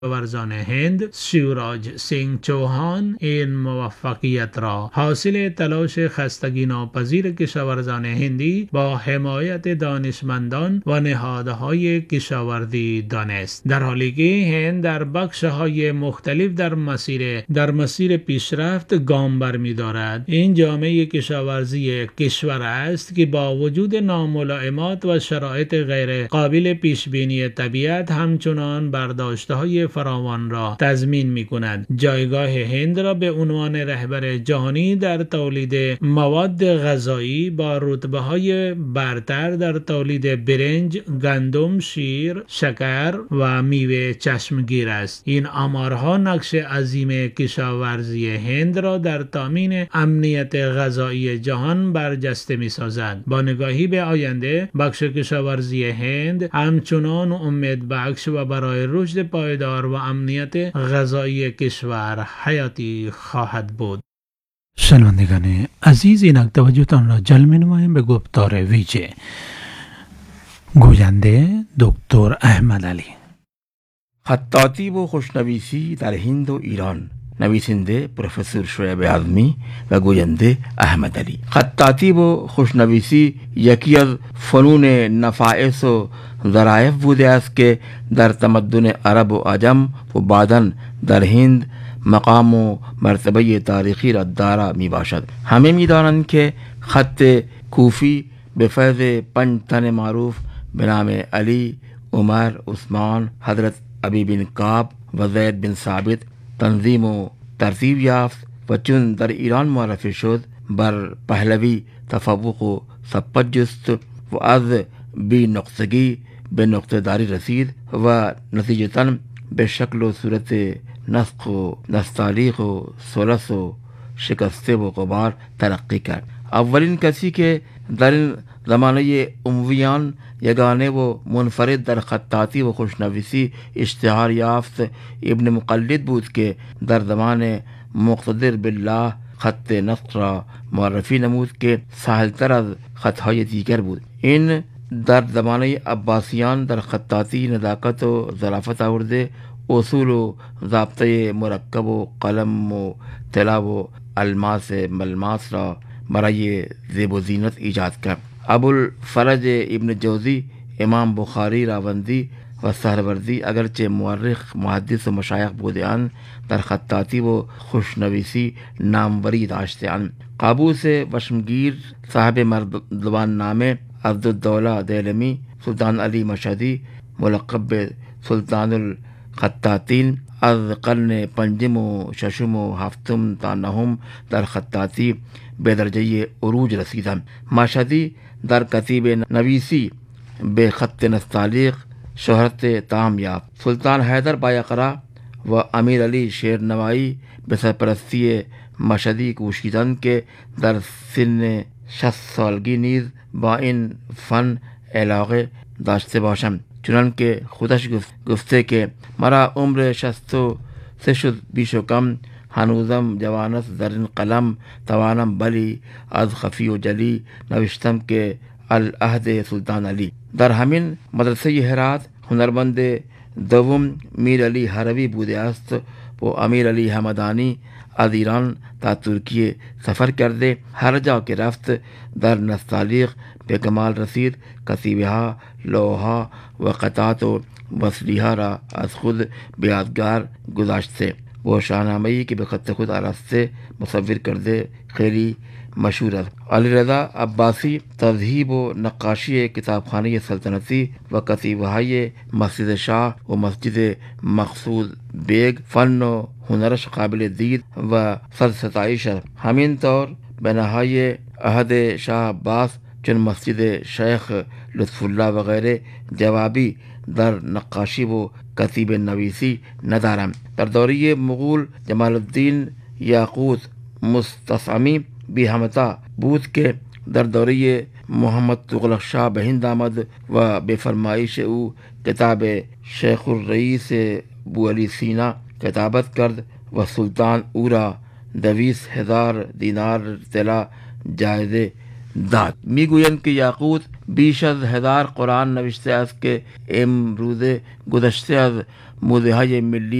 کشاورزان هند شیوراج سینگ Chouhan N موفقیت را حاصل تلاش خستگی ناپذیر کشاورزان هندی با حمایت دانشمندان و نهادهای کشاورزی دانست، در حالی که هند در بخش‌های مختلف در مسیر پیشرفت گام برمی‌دارد. این جامعه کشاورزی کشور است که با وجود ناملائمات و شرایط غیر قابل پیشبینی طبیعت همچنان برداشت‌های فراوان را تضمین می‌کند. جایگاه هند را به عنوان رهبر جهانی در تولید مواد غذایی با رتبه‌های برتر در تولید برنج، گندم، شیر، شکر و میوه چشمگیر است. این آمارها نقش عظیم کشاورزی هند را در تامین امنیت غذایی جهان برجسته می‌سازد. با نگاهی به آینده، بخش کشاورزی هند همچنان امید بخش و برای رشد پایدار و امنیت غذایی کشور حیاتی خواهد بود. شنوندگان عزیز، اینک توجهتان را جلب می‌نماییم به گفتار ویژه. گوینده دکتر احمد علی. خطاطی و خوشنویسی در هند و ایران، نویسنده پروفسور شعیب اعظمی و گوینده احمد علی. خطاطی و خوشنویسی یکی از فنون نفایس و ظرایف بوده است که در تمدن عرب و عجم و بعداً در هند مقام و مرتبه تاریخی را دارا می باشد. همه می دانند که خط کوفی به فیض 5 تن معروف به نام علی، عمر، عثمان، حضرت ابی بن کعب و زید بن ثابت تنظیم و ترتیب یافت و چون در ایران معرفی شد بر پهلوی تفوق و سبقت جست و از بی نقطگی به نقطه داری رسید و نتیجتاً به شکل و صورت نسق و نستعلیق و ثلث و شکسته و غبار ترقی کرد. اولین کسی که در این زمانه امویان یگانه و منفرد در خطاطی و خوشنویسی اشتهار یافت ابن مقلد بود که در زمان مقتدر بالله خط نسق را معرفی نمود که سهلتر از خطهای دیگر بود. این در زمانه عباسیان در خطاطی نزاکت و ظرافت آورده، اصول و ضابطه مرکب و قلم و طلا و الماس ملماس را برای زیب و زینت ایجاد کرد. ابوالفرج ابن جوزی، امام بخاری، راوندی و سهروردی اگرچه مورخ، محدث و مشایخ بودند، در خطاطی و خوشنویسی ناموری داشتند. قابوس وشمگیر، صاحب مردوان نامه، عبدالدوله دیلمی، سلطان علی مشهدی ملقب به سلطان الخطاطین، از قرن 5 و 6 و 7 تا 9 در خطاطی به درجه عروج رسیدند. مشهدی در کتیب نویسی به خط نستعلیق شهرت تام یافت. سلطان حیدر بایقرا و امیر علی شیرنوایی به سرپرستی مشهدی کوشیدند که در سن 60 سالگی نیز با این فن علاقه داشته باشم، چنانکه خودش گفته که مرا عمر 63 شد، بیش و کم هنوزم جوان است، در این قلم توانم بلی از خفی و جلی نوشتم که العهد سلطان علی. در همین مدرسه هرات هنرمند دوم میر علی هروی بوده است و امیر علی همدانی از ایران تا ترکیه سفر کرده هر جا که رفت در نستعلیق به کمال رسید. کتیبه ها، لوحا و قطعات و وصلیها را از خود به یادگار گذاشته و شاهنامه‌ای که به خط خود آراسته مصور کرده خیلی مشهور است. علی رضا عباسی تذهیب و نقاشی کتابخانه سلطنتی و کتیبه های مسجد شاه و مسجد مقصود بیگ فن و هنرش قابل دید و صدستایش است. همین طور بناهای عهد شاه عباس چون مسجد شیخ لطف الله و غیره جوابی در نقاشی و کتیب نویسی ندارم. در دوره مغول جمال الدین یاقوت مستعصمی بی همتا بود که در دوره محمد تغلق شاه به هند آمد و به فرمایش او کتاب شیخ الرئیس بوعلی سینا کتابت کرد و سلطان او را 200,000 دینار طلا جایزه داد. میگویند که یاقوت بیش از 1000 قرآن نوشته است که امروز گذشته از موضوع ملی